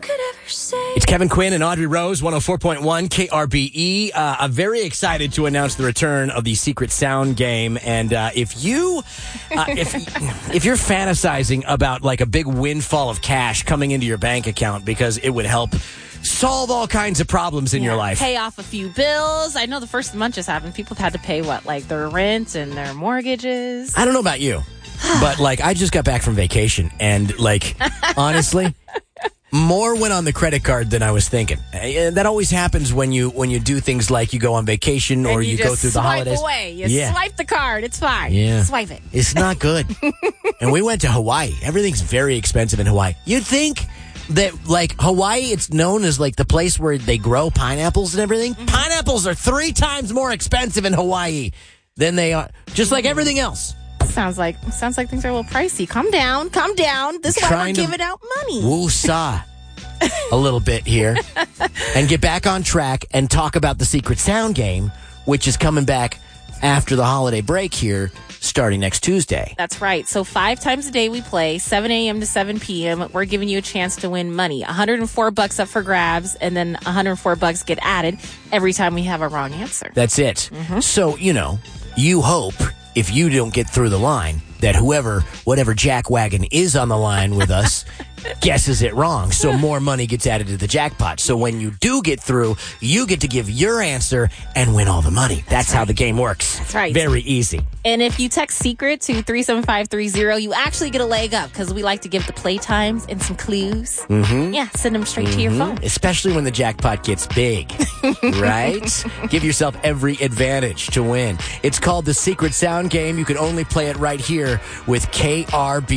It's Kevin Quinn and Audrey Rose, 104.1 KRBE. I'm very excited to announce the return of the Secret Sound game. And if you're fantasizing about like a big windfall of cash coming into your bank account because it would help solve all kinds of problems in your life. Pay off a few bills. I know the first month just happened. People have had to pay their rent and their mortgages. I don't know about you, but like I just got back from vacation and like honestly, more went on the credit card than I was thinking. That always happens when you do things like you go on vacation or you go through the holidays. Away. You swipe the card. It's fine. Yeah. Swipe it. It's not good. And we went to Hawaii. Everything's very expensive in Hawaii. You'd think that, like, Hawaii, it's known as, like, the place where they grow pineapples and everything. Mm-hmm. Pineapples are 3 times more expensive in Hawaii than they are, just like everything else. Sounds like things are a little pricey. Calm down. This is why we're giving out money. Woo-saw a little bit here and get back on track and talk about the Secret Sound game, which is coming back after the holiday break here, starting next Tuesday. That's right. So 5 times a day we play, 7 a.m. to 7 p.m. We're giving you a chance to win money. $104 up for grabs, and then $104 get added every time we have a wrong answer. That's it. Mm-hmm. So, you hope if you don't get through the line that whatever jackwagon is on the line with us guesses it wrong. So more money gets added to the jackpot. So when you do get through, you get to give your answer and win all the money. That's how the game works. That's right. Very easy. And if you text SECRET to 37530, you actually get a leg up because we like to give the play times and some clues. Mm-hmm. Yeah, send them straight to your phone. Especially when the jackpot gets big, right? Give yourself every advantage to win. It's called the Secret Sound game. You can only play it right here with KRB.